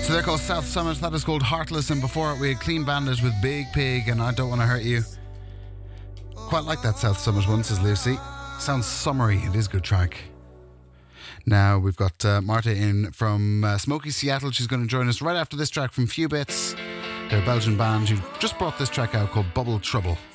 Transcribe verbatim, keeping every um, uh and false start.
So they're called South Summit. That is called Heartless. And before it, we had Clean Bandit with Big Pig and I Don't Want to Hurt You. Quite like that South Summit one, says Lucy. Sounds summery. It is a good track. Now we've got uh, Marta in from uh, Smoky Seattle. She's going to join us right after this track from Few Bits. They're a Belgian band who just brought this track out called Bubble Trouble.